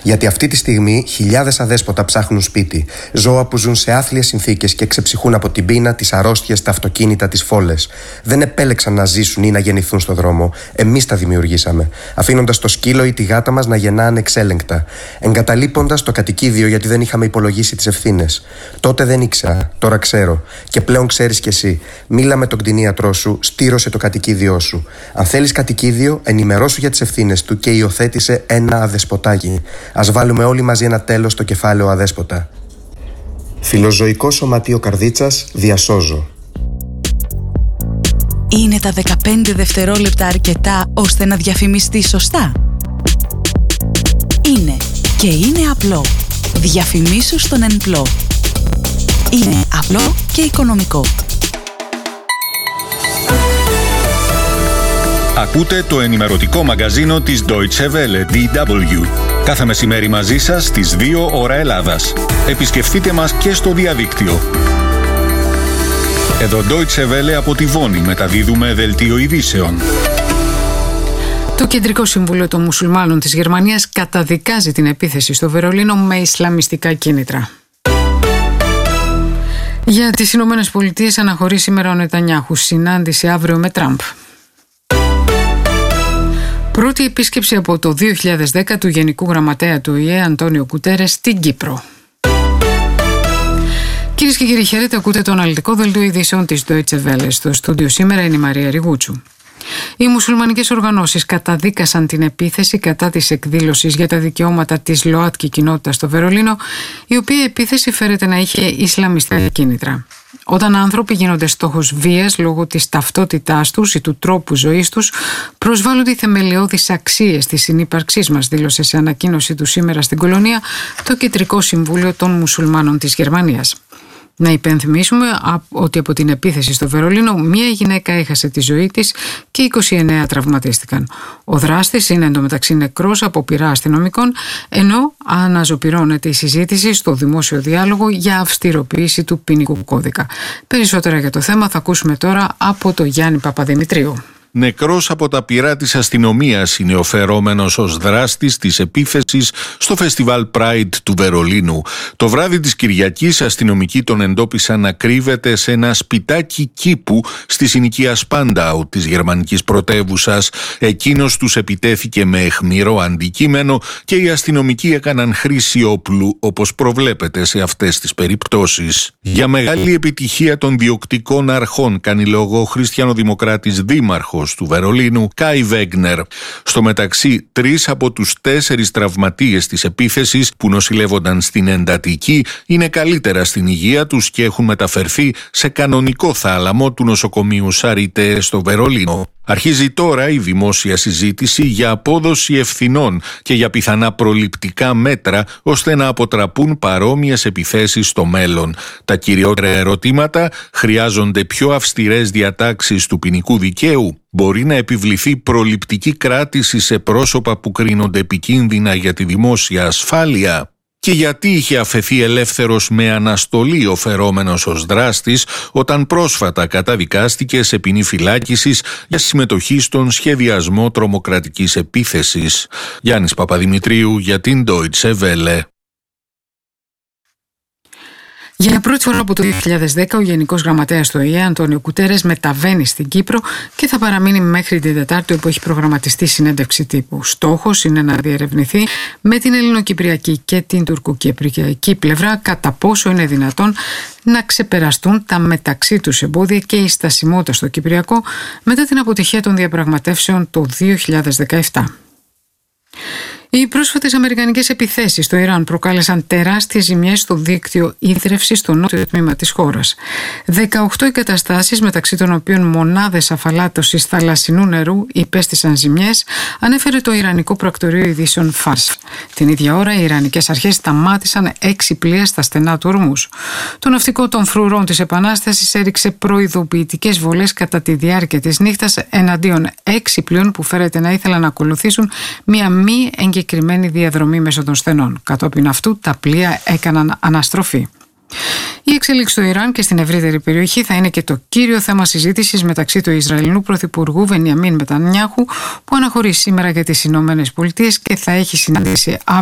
Γιατί αυτή τη στιγμή χιλιάδες αδέσποτα ψάχνουν σπίτι. Ζώα που ζουν σε άθλιες συνθήκες και ξεψυχούν από την πείνα, τις αρρώστιες, τα αυτοκίνητα, τις φόλες. Δεν επέλεξαν να ζήσουν ή να γεννηθούν στον δρόμο. Εμείς τα δημιουργήσαμε. Αφήνοντας το σκύλο ή τη γάτα μας να γεννά ανεξέλεγκτα. Εγκαταλείποντας το κατοικίδιο γιατί δεν είχαμε υπολογίσει τις ευθύνες. Τότε δεν ήξερα, τώρα ξέρω. Και πλέον ξέρεις κι εσύ. Μίλα με τον κτηνίατρό σου, στήρωσε το κατοικίδιό σου. Αν θέλεις κατοικίδιο, ενημερώσου για τις ευθύνες του και υιοθέτησε ένα αδεσποτάκι. Ας βάλουμε όλοι μαζί ένα τέλος στο κεφάλαιο αδέσποτα. Φιλοζωικό Σωματείο Καρδίτσας, διασώζω. Είναι τα 15 δευτερόλεπτα αρκετά ώστε να διαφημιστεί σωστά? Είναι και είναι απλό. Διαφημίσου στον ΕΝΠΛΟ. Είναι απλό και οικονομικό. Ακούτε το ενημερωτικό μαγκαζίνο της Deutsche Welle, DW. Κάθε μεσημέρι μαζί σας στις 2 ώρα Ελλάδας. Επισκεφτείτε μας και στο διαδίκτυο. Εδώ Deutsche Welle από τη Βόνη μεταδίδουμε δελτίο ειδήσεων. Το Κεντρικό Συμβούλιο των Μουσουλμάνων της Γερμανίας καταδικάζει την επίθεση στο Βερολίνο με ισλαμιστικά κίνητρα. Για τις Ηνωμένες Πολιτείες αναχωρεί σήμερα ο Νετανιάχου, συνάντηση αύριο με Τραμπ. Πρώτη επίσκεψη από το 2010 του Γενικού Γραμματέα του ΟΗΕ Αντώνιο Γκουτέρες στην Κύπρο. Κυρίες και κύριοι, χαίρετε, ακούτε το αναλυτικό δελτίο ειδήσεων της Deutsche Welle. Στο στούντιο σήμερα είναι η Μαρία Ριγούτσου. Οι μουσουλμανικές οργανώσεις καταδίκασαν την επίθεση κατά της εκδήλωσης για τα δικαιώματα της ΛΟΑΤΚΙ κοινότητας στο Βερολίνο, η οποία επίθεση φέρεται να είχε ισλαμιστικά κίνητρα. Όταν άνθρωποι γίνονται στόχος βίας λόγω της ταυτότητάς τους ή του τρόπου ζωής τους, προσβάλλονται οι θεμελιώδεις αξίες της συνύπαρξής μας, δήλωσε σε ανακοίνωση του σήμερα στην Κολονία το Κεντρικό Συμβούλιο των Μουσουλμάνων της Γερμανίας. Να υπενθυμίσουμε ότι από την επίθεση στο Βερολίνο μία γυναίκα έχασε τη ζωή της και 29 τραυματίστηκαν. Ο δράστης είναι εντωμεταξύ νεκρός από πειρά αστυνομικών, ενώ αναζωπυρώνεται η συζήτηση στο δημόσιο διάλογο για αυστηροποίηση του ποινικού κώδικα. Περισσότερα για το θέμα θα ακούσουμε τώρα από τον Γιάννη Παπαδημητρίου. Νεκρός από τα πυρά της αστυνομίας είναι ο φερόμενος ως δράστης της επίθεσης στο φεστιβάλ Pride του Βερολίνου. Το βράδυ της Κυριακής αστυνομικοί τον εντόπισαν να κρύβεται σε ένα σπιτάκι κήπου στη συνοικία Σπάνταου της γερμανικής πρωτεύουσας. Εκείνος τους επιτέθηκε με αιχμηρό αντικείμενο και οι αστυνομικοί έκαναν χρήση όπλου, όπως προβλέπεται σε αυτές τις περιπτώσεις. Για μεγάλη επιτυχία των διοκτικών αρχών κάνει λόγο ο χριστιανοδημοκράτης δήμαρχος του Βερολίνου, Κάι Βέγνερ. Στο μεταξύ, 3 από τους 4 τραυματίες της επίθεσης που νοσηλεύονταν στην εντατική είναι καλύτερα στην υγεία τους και έχουν μεταφερθεί σε κανονικό θάλαμο του νοσοκομείου Σαριτέ στο Βερολίνο. Αρχίζει τώρα η δημόσια συζήτηση για απόδοση ευθυνών και για πιθανά προληπτικά μέτρα ώστε να αποτραπούν παρόμοιες επιθέσεις στο μέλλον. Τα κυριότερα ερωτήματα: χρειάζονται πιο αυστηρές διατάξεις του ποινικού δικαίου? Μπορεί να επιβληθεί προληπτική κράτηση σε πρόσωπα που κρίνονται επικίνδυνα για τη δημόσια ασφάλεια? Και γιατί είχε αφαιθεί ελεύθερος με αναστολή ο φερόμενος ως δράστης όταν πρόσφατα καταδικάστηκε σε ποινή φυλάκισης για συμμετοχή στον σχεδιασμό τρομοκρατικής επίθεσης? Γιάννης Παπαδημητρίου για την Deutsche Welle. Για πρώτη φορά από το 2010 ο Γενικός Γραμματέας του ΟΗΕ Αντώνιο Γκουτέρες μεταβαίνει στην Κύπρο και θα παραμείνει μέχρι την Τετάρτη, όπου έχει προγραμματιστεί συνέντευξη τύπου. Στόχος είναι να διερευνηθεί με την ελληνοκυπριακή και την τουρκοκυπριακή πλευρά κατά πόσο είναι δυνατόν να ξεπεραστούν τα μεταξύ τους εμπόδια και η στασιμότητα στο Κυπριακό μετά την αποτυχία των διαπραγματεύσεων το 2017. Οι πρόσφατες αμερικανικές επιθέσεις στο Ιράν προκάλεσαν τεράστιες ζημιές στο δίκτυο ίδρευσης στο νότιο τμήμα της χώρας. 18 εγκαταστάσεις, μεταξύ των οποίων μονάδες αφαλάτωσης θαλασσινού νερού, υπέστησαν ζημιές, ανέφερε το Ιρανικό Πρακτορείο Ειδήσεων ΦΑΡΣ. Την ίδια ώρα, οι Ιρανικές αρχές σταμάτησαν 6 πλοία στα στενά του Ορμούζ. Το ναυτικό των φρουρών της Επανάστασης έριξε προειδοποιητικές βολές κατά τη διάρκεια της νύχτας εναντίον 6 πλοίων που φέρεται να ήθελαν να ακολουθήσουν μια μη εγκεκριμένη διαδρομή μέσω των στενών. Κατόπιν αυτού, τα πλοία έκαναν αναστροφή. Η εξέλιξη στο Ιράν και στην ευρύτερη περιοχή θα είναι και το κύριο θέμα συζήτησης μεταξύ του Ισραηλινού Πρωθυπουργού Βενιαμίν Νετανιάχου, που αναχωρεί σήμερα για τις Ηνωμένες Πολιτείες και θα έχει συνάντηση αύριο